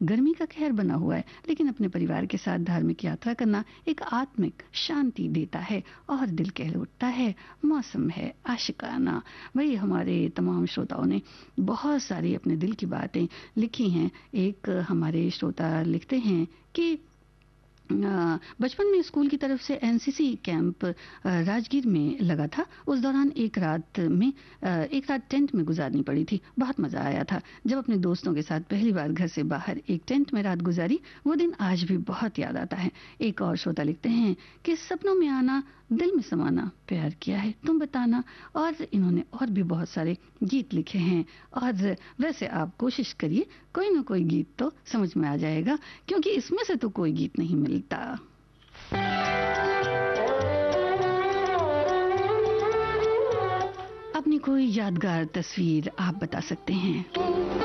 गर्मी का कहर बना हुआ है, लेकिन अपने परिवार के साथ धार्मिक यात्रा करना एक आत्मिक शांति देता है और दिल कह उठता है मौसम है आशिकाना। वही हमारे तमाम श्रोताओं ने बहुत सारी अपने दिल की बातें लिखी हैं। एक हमारे श्रोता लिखते हैं कि बचपन में स्कूल की तरफ से एनसीसी कैंप राजगीर में लगा था। उस दौरान एक रात टेंट में गुजारनी पड़ी थी। बहुत मजा आया था जब अपने दोस्तों के साथ पहली बार घर से बाहर एक टेंट में रात गुजारी। वो दिन आज भी बहुत याद आता है। एक और श्रोता लिखते हैं कि सपनों में आना, दिल में समाना, प्यार किया है तुम बताना। और इन्होंने और भी बहुत सारे गीत लिखे हैं। और वैसे आप कोशिश करिए, कोई ना कोई गीत तो समझ में आ जाएगा, क्योंकि इसमें से तो कोई गीत नहीं मिलता। अपनी कोई यादगार तस्वीर आप बता सकते हैं।